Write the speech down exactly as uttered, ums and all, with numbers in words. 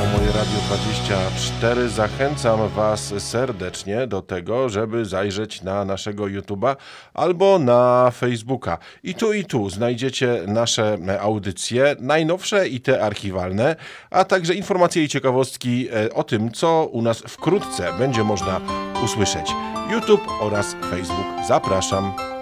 Moje Radio dwadzieścia cztery. Zachęcam Was serdecznie do tego, żeby zajrzeć na naszego YouTube'a albo na Facebooka. I tu i tu znajdziecie nasze audycje, najnowsze i te archiwalne, a także informacje i ciekawostki o tym, co u nas wkrótce będzie można usłyszeć. YouTube oraz Facebook. Zapraszam.